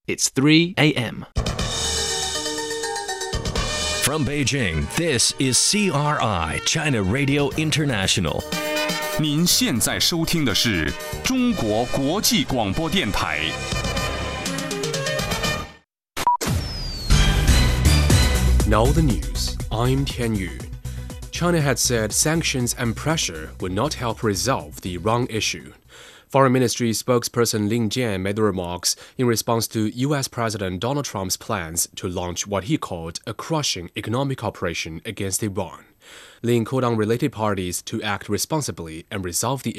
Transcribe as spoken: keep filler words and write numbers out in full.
It's three a m From Beijing, this is C R I, China Radio International. 您现在收听的是中国国际广播电台。 Now the news. I'm Tian Yu. China had said sanctions and pressure would not help resolve the Iran issue. Foreign Ministry spokesperson Lin Jian made the remarks in response to U S President Donald Trump's plans to launch what he called a crushing economic operation against Iran. Lin called on related parties to act responsibly and resolve the